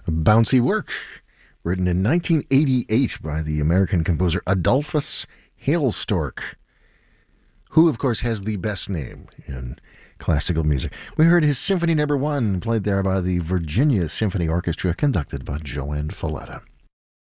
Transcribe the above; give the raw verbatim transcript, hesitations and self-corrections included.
Bouncy Work, written in nineteen eighty-eight by the American composer Adolphus Hailstork, who, of course, has the best name in classical music. We heard his Symphony Number One, played there by the Virginia Symphony Orchestra, conducted by Joanne Falletta.